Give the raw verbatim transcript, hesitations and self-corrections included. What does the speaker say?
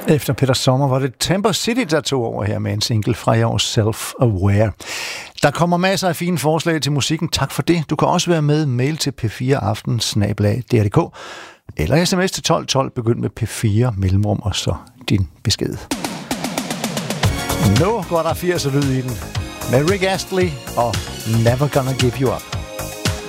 Efter Peter Sommer var det Temper City, der tog over her med en single fra i år, Self-Aware. Der kommer masser af fine forslag til musikken. Tak for det. Du kan også være med. Mail til p fire aften snabel-a d r punktum d k eller sms til tolv tolv. Begynd med P fire mellemrum og så din besked. Nu går der firs lyd i den med Rick Astley og Never Gonna Give You Up.